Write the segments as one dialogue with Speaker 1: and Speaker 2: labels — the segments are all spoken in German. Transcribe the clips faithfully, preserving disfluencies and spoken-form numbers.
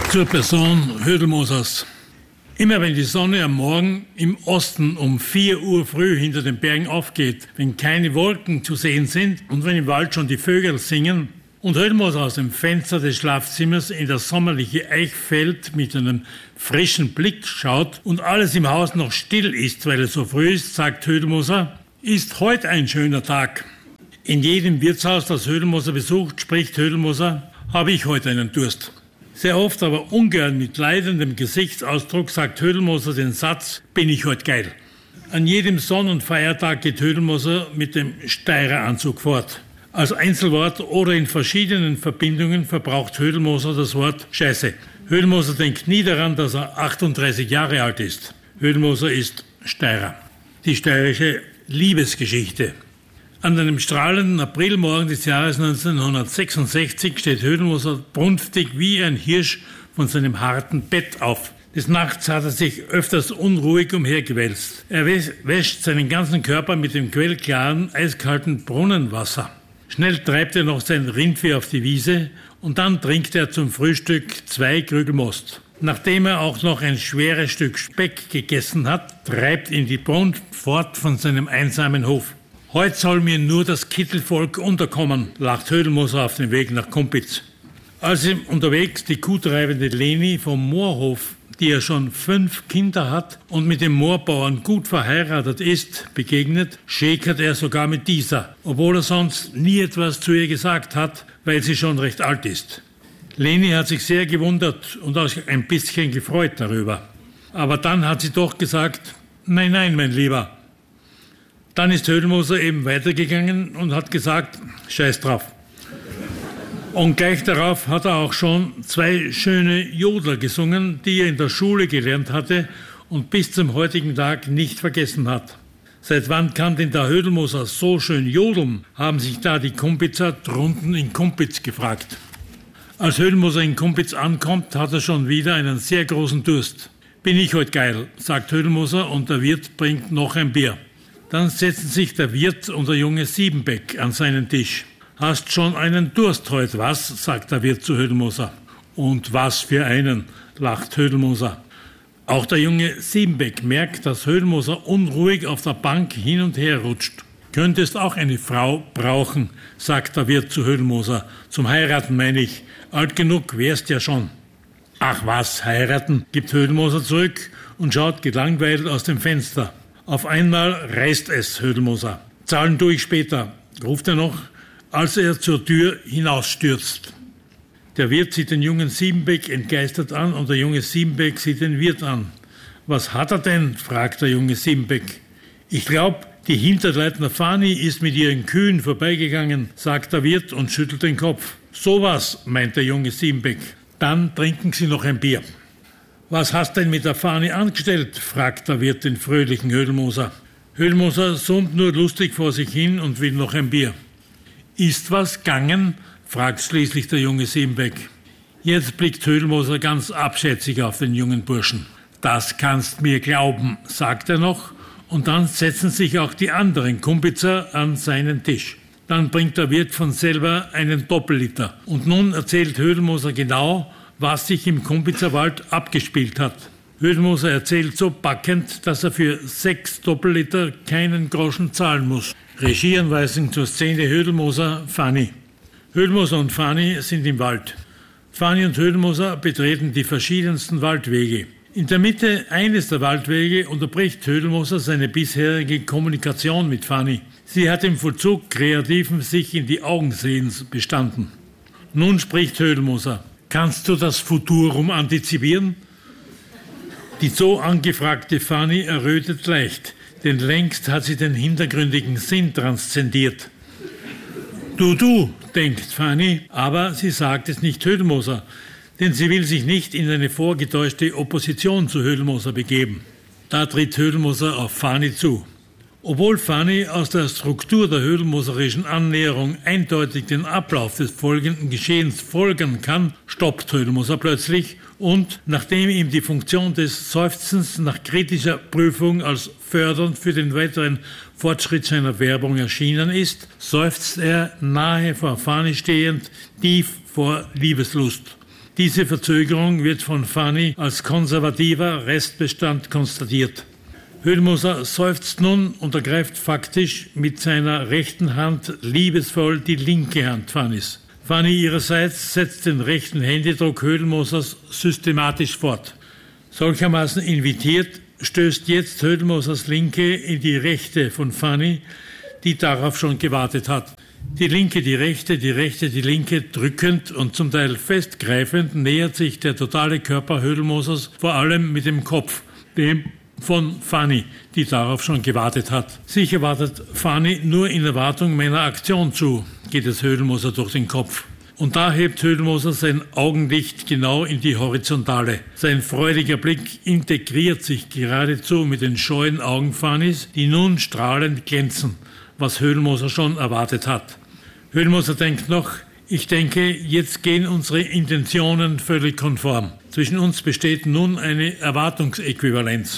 Speaker 1: Zur Person Hödelmosers. Immer wenn die Sonne am Morgen im Osten um vier Uhr früh hinter den Bergen aufgeht, wenn keine Wolken zu sehen sind und wenn im Wald schon die Vögel singen und Hödelmoser aus dem Fenster des Schlafzimmers in das sommerliche Eichfeld mit einem frischen Blick schaut und alles im Haus noch still ist, weil es so früh ist, sagt Hödelmoser, ist heute ein schöner Tag. In jedem Wirtshaus, das Hödelmoser besucht, spricht Hödelmoser, habe ich heute einen Durst. Sehr oft, aber ungern mit leidendem Gesichtsausdruck, sagt Hödelmoser den Satz, bin ich heute geil. An jedem Sonn- und Feiertag geht Hödelmoser mit dem Steireranzug fort. Als Einzelwort oder in verschiedenen Verbindungen verbraucht Hödelmoser das Wort Scheiße. Hödelmoser denkt nie daran, dass er achtunddreißig Jahre alt ist. Hödelmoser ist Steirer. Die steirische Liebesgeschichte. An einem strahlenden Aprilmorgen des Jahres neunzehnhundertsechsundsechzig steht Hödelmoser brunftig wie ein Hirsch von seinem harten Bett auf. Des Nachts hat er sich öfters unruhig umhergewälzt. Er wäscht seinen ganzen Körper mit dem quellklaren, eiskalten Brunnenwasser. Schnell treibt er noch sein Rindvieh auf die Wiese und dann trinkt er zum Frühstück zwei Krügel Most. Nachdem er auch noch ein schweres Stück Speck gegessen hat, treibt ihn die Brunft fort von seinem einsamen Hof. Heute soll mir nur das Kittelvolk unterkommen, lacht Hödelmoser auf dem Weg nach Kumpitz. Als ihm unterwegs die kuhtreibende Leni vom Moorhof, die ja schon fünf Kinder hat und mit dem Moorbauern gut verheiratet ist, begegnet, schäkert er sogar mit dieser, obwohl er sonst nie etwas zu ihr gesagt hat, weil sie schon recht alt ist. Leni hat sich sehr gewundert und auch ein bisschen gefreut darüber. Aber dann hat sie doch gesagt, nein, nein, mein Lieber. Dann ist Hödelmoser eben weitergegangen und hat gesagt, scheiß drauf. Und gleich darauf hat er auch schon zwei schöne Jodler gesungen, die er in der Schule gelernt hatte und bis zum heutigen Tag nicht vergessen hat. Seit wann kann denn der Hödelmoser so schön jodeln, haben sich da die Kumpitzer drunten in Kumpitz gefragt. Als Hödelmoser in Kumpitz ankommt, hat er schon wieder einen sehr großen Durst. Bin ich heute geil, sagt Hödelmoser und der Wirt bringt noch ein Bier. Dann setzen sich der Wirt und der junge Siebenbeck an seinen Tisch. Hast schon einen Durst heute, was? Sagt der Wirt zu Hödelmoser. Und was für einen, lacht Hödelmoser. Auch der junge Siebenbeck merkt, dass Hödelmoser unruhig auf der Bank hin und her rutscht. Könntest auch eine Frau brauchen, sagt der Wirt zu Hödelmoser. Zum Heiraten meine ich. Alt genug wärst ja schon. Ach was, heiraten, gibt Hödelmoser zurück und schaut gelangweilt aus dem Fenster. Auf einmal reißt es Hödelmoser. Zahlen tue ich später, ruft er noch, als er zur Tür hinausstürzt. Der Wirt sieht den jungen Siebenbeck entgeistert an und der junge Siebenbeck sieht den Wirt an. Was hat er denn? Fragt der junge Siebenbeck. Ich glaube, die Hinterleitner Fanny ist mit ihren Kühen vorbeigegangen, sagt der Wirt und schüttelt den Kopf. So was, meint der junge Siebenbeck. Dann trinken sie noch ein Bier. Was hast denn mit der Fahne angestellt? Fragt der Wirt den fröhlichen Hödelmoser. Hödelmoser summt nur lustig vor sich hin und will noch ein Bier. Ist was gegangen? Fragt schließlich der junge Siebenbeck. Jetzt blickt Hödelmoser ganz abschätzig auf den jungen Burschen. Das kannst mir glauben, sagt er noch, und dann setzen sich auch die anderen Kumpitzer an seinen Tisch. Dann bringt der Wirt von selber einen Doppelliter. Und nun erzählt Hödelmoser genau, was sich im Kumpitzer Wald abgespielt hat. Hödelmoser erzählt so packend, dass er für sechs Doppelliter keinen Groschen zahlen muss. Regieanweisung zur Szene Hödelmoser, Fanny. Hödelmoser und Fanny sind im Wald. Fanny und Hödelmoser betreten die verschiedensten Waldwege. In der Mitte eines der Waldwege unterbricht Hödelmoser seine bisherige Kommunikation mit Fanny. Sie hat im Vollzug kreativen sich in die Augen sehens bestanden. Nun spricht Hödelmoser. Kannst du das Futurum antizipieren? Die so angefragte Fanny errötet leicht, denn längst hat sie den hintergründigen Sinn transzendiert. Du, du, denkt Fanny, aber sie sagt es nicht Hödelmoser, denn sie will sich nicht in eine vorgetäuschte Opposition zu Hödelmoser begeben. Da tritt Hödelmoser auf Fanny zu. Obwohl Fanny aus der Struktur der hödelmoserischen Annäherung eindeutig den Ablauf des folgenden Geschehens folgern kann, stoppt Hödelmoser plötzlich und, nachdem ihm die Funktion des Seufzens nach kritischer Prüfung als fördernd für den weiteren Fortschritt seiner Werbung erschienen ist, seufzt er nahe vor Fanny stehend, tief vor Liebeslust. Diese Verzögerung wird von Fanny als konservativer Restbestand konstatiert. Hödelmoser seufzt nun und ergreift faktisch mit seiner rechten Hand liebesvoll die linke Hand Fannys. Fanny ihrerseits setzt den rechten Händedruck Hödelmosers systematisch fort. Solchermaßen invitiert stößt jetzt Hödelmosers Linke in die rechte von Fanny, die darauf schon gewartet hat. Die Linke, die Rechte, die Rechte, die Linke, drückend und zum Teil festgreifend nähert sich der totale Körper Hödelmosers vor allem mit dem Kopf, dem von Fanny, die darauf schon gewartet hat. Sicher wartet Fanny nur in Erwartung meiner Aktion zu, geht es Hödelmoser durch den Kopf. Und da hebt Hödelmoser sein Augenlicht genau in die Horizontale. Sein freudiger Blick integriert sich geradezu mit den scheuen Augen Fannys, die nun strahlend glänzen, was Hödelmoser schon erwartet hat. Hödelmoser denkt noch, ich denke, jetzt gehen unsere Intentionen völlig konform. Zwischen uns besteht nun eine Erwartungsäquivalenz.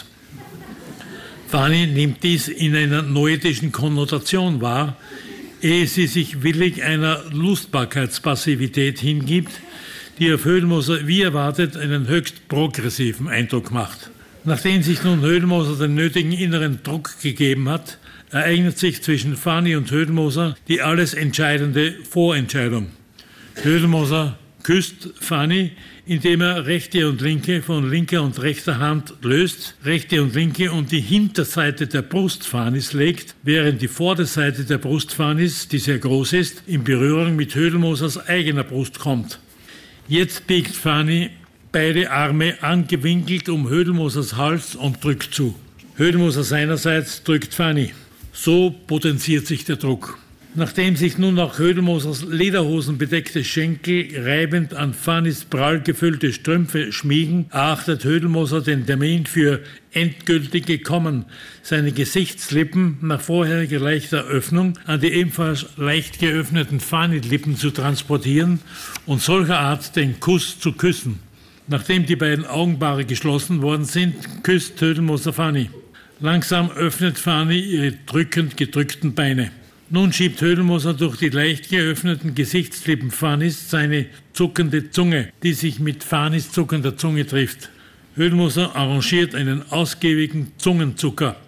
Speaker 1: Fanny nimmt dies in einer noetischen Konnotation wahr, ehe sie sich willig einer Lustbarkeitspassivität hingibt, die auf Hödelmoser wie erwartet einen höchst progressiven Eindruck macht. Nachdem sich nun Hödelmoser den nötigen inneren Druck gegeben hat, ereignet sich zwischen Fanny und Hödelmoser die alles entscheidende Vorentscheidung. Hödelmoser küsst Fanny, indem er rechte und linke von linker und rechter Hand löst, rechte und linke und die Hinterseite der Brust Fannys legt, während die Vorderseite der Brust Fannys, die sehr groß ist, in Berührung mit Hödelmosers eigener Brust kommt. Jetzt biegt Fanny beide Arme angewinkelt um Hödelmosers Hals und drückt zu. Hödelmoser seinerseits drückt Fanny. So potenziert sich der Druck. Nachdem sich nun auch Hödelmosers Lederhosen bedeckte Schenkel reibend an Fannys prall gefüllte Strümpfe schmiegen, erachtet Hödelmoser den Termin für endgültig gekommen, seine Gesichtslippen nach vorheriger leichter Öffnung an die ebenfalls leicht geöffneten Fanny-Lippen zu transportieren und solcher Art den Kuss zu küssen. Nachdem die beiden Augenpaare geschlossen worden sind, küsst Hödelmoser Fanny. Langsam öffnet Fanny ihre drückend gedrückten Beine. Nun schiebt Hödelmoser durch die leicht geöffneten Gesichtslippen Fannys seine zuckende Zunge, die sich mit Fannys zuckender Zunge trifft. Hödelmoser arrangiert einen ausgiebigen Zungenzucker.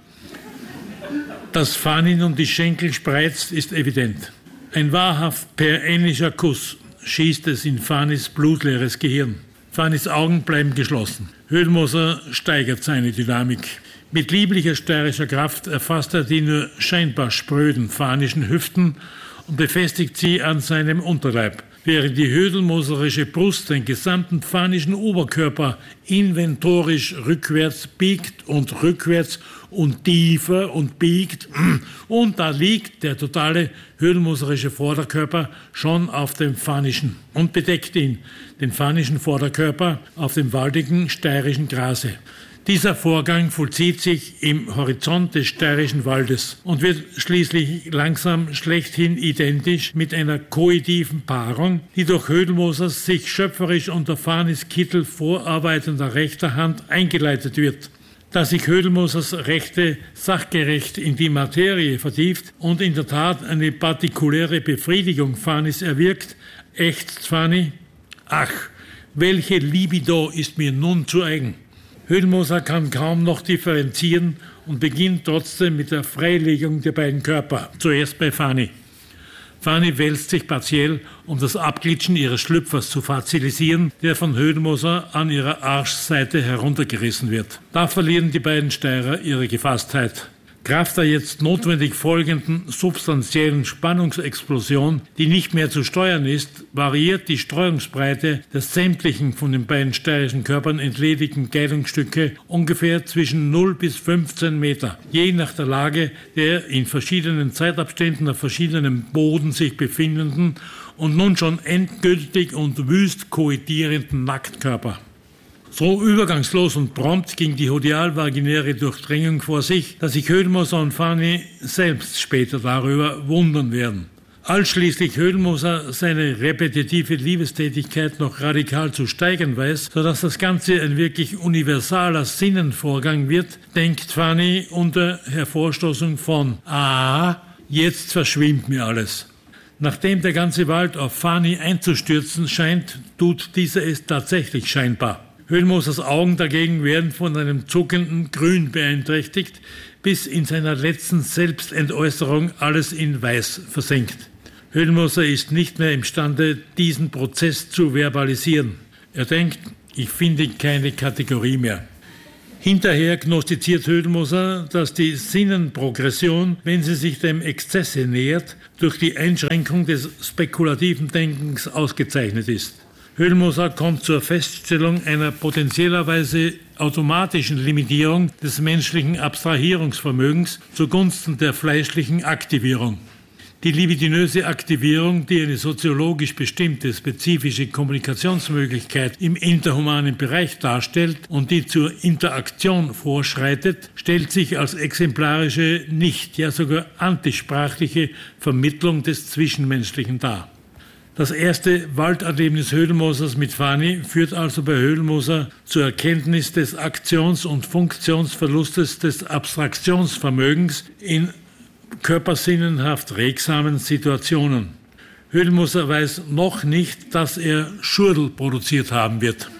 Speaker 1: Dass Fanny nun die Schenkel spreizt, ist evident. Ein wahrhaft peränischer Kuss schießt es in Fannys blutleeres Gehirn. Fannys Augen bleiben geschlossen. Hödelmoser steigert seine Dynamik. Mit lieblicher steirischer Kraft erfasst er die nur scheinbar spröden fanischen Hüften und befestigt sie an seinem Unterleib, während die hödelmoserische Brust den gesamten fanischen Oberkörper inventorisch rückwärts biegt und rückwärts und tiefer und biegt. Und da liegt der totale hödelmoserische Vorderkörper schon auf dem fanischen und bedeckt ihn, den fanischen Vorderkörper, auf dem waldigen steirischen Grase. Dieser Vorgang vollzieht sich im Horizont des steirischen Waldes und wird schließlich langsam schlechthin identisch mit einer koitiven Paarung, die durch Hödelmosers sich schöpferisch unter Fannys Kittel vorarbeitender rechter Hand eingeleitet wird. Da sich Hödelmosers Rechte sachgerecht in die Materie vertieft und in der Tat eine partikuläre Befriedigung Fannys erwirkt, ächzt Fanny: Ach, welche Libido ist mir nun zu eigen! Hödelmoser kann kaum noch differenzieren und beginnt trotzdem mit der Freilegung der beiden Körper. Zuerst bei Fanny. Fanny wälzt sich partiell, um das Abglitschen ihres Schlüpfers zu fazilisieren, der von Hödelmoser an ihrer Arschseite heruntergerissen wird. Da verlieren die beiden Steirer ihre Gefasstheit. Kraft der jetzt notwendig folgenden substanziellen Spannungsexplosion, die nicht mehr zu steuern ist, variiert die Streuungsbreite der sämtlichen von den beiden steirischen Körpern entledigten Kleidungsstücke ungefähr zwischen null bis fünfzehn Meter, je nach der Lage der in verschiedenen Zeitabständen auf verschiedenem Boden sich befindenden und nun schon endgültig und wüst koitierenden Nacktkörper. So übergangslos und prompt ging die hodial-vaginäre Durchdringung vor sich, dass sich Hödelmoser und Fanny selbst später darüber wundern werden. Als schließlich Hödelmoser seine repetitive Liebestätigkeit noch radikal zu steigern weiß, sodass das Ganze ein wirklich universaler Sinnenvorgang wird, denkt Fanny unter Hervorstoßung von: Ah, jetzt verschwimmt mir alles. Nachdem der ganze Wald auf Fanny einzustürzen scheint, tut dieser es tatsächlich scheinbar. Höhlmosers Augen dagegen werden von einem zuckenden Grün beeinträchtigt, bis in seiner letzten Selbstentäußerung alles in Weiß versenkt. Höhlmoser ist nicht mehr imstande, diesen Prozess zu verbalisieren. Er denkt, ich finde keine Kategorie mehr. Hinterher gnostiziert Höhlmoser, dass die Sinnenprogression, wenn sie sich dem Exzesse nähert, durch die Einschränkung des spekulativen Denkens ausgezeichnet ist. Höhlmoser kommt zur Feststellung einer potenziellerweise automatischen Limitierung des menschlichen Abstrahierungsvermögens zugunsten der fleischlichen Aktivierung. Die libidinöse Aktivierung, die eine soziologisch bestimmte spezifische Kommunikationsmöglichkeit im interhumanen Bereich darstellt und die zur Interaktion vorschreitet, stellt sich als exemplarische, nicht, ja sogar antisprachliche Vermittlung des Zwischenmenschlichen dar. Das erste Walderlebnis Höhlmosers mit Fanny führt also bei Höhlmoser zur Erkenntnis des Aktions- und Funktionsverlustes des Abstraktionsvermögens in körpersinnenhaft regsamen Situationen. Höhlmoser weiß noch nicht, dass er Schurdel produziert haben wird.